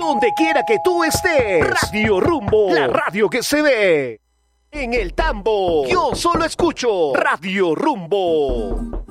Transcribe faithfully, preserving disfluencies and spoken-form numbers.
donde quiera que tú estés. Radio Rumbo, la radio que se ve. En el tambo, yo solo escucho Radio Rumbo.